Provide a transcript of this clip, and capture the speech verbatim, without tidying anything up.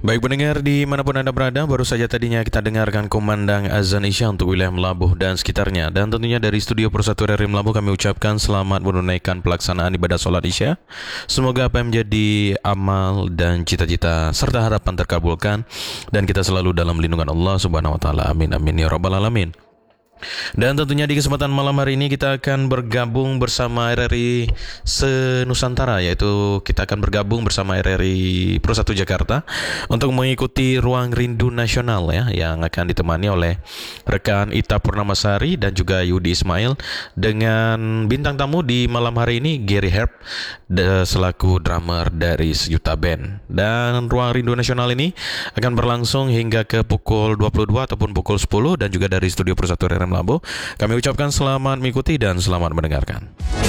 Baik pendengar dimanapun Anda berada, baru saja tadinya kita dengarkan kumandang azan Isya untuk wilayah Melabuh dan sekitarnya. Dan tentunya dari studio Persatu R R I Melabuh kami ucapkan selamat menunaikan pelaksanaan ibadah sholat Isya. Semoga apa yang menjadi amal dan cita-cita serta harapan terkabulkan, dan kita selalu dalam lindungan Allah Subhanahu Wa Taala. Amin amin ya rabbal alamin. Dan tentunya di kesempatan malam hari ini kita akan bergabung bersama R R I se-Nusantara, yaitu kita akan bergabung bersama R R I Pro satu Jakarta untuk mengikuti Ruang Rindu Nasional ya, yang akan ditemani oleh rekan Ita Purnamasari dan juga Yudi Ismail, dengan bintang tamu di malam hari ini Gary Herb selaku drummer dari Sejuta Band. Dan Ruang Rindu Nasional ini akan berlangsung hingga ke pukul dua puluh dua ataupun pukul sepuluh, dan juga dari studio Persatu R R I Melabuh kami ucapkan selamat mengikuti dan selamat mendengarkan.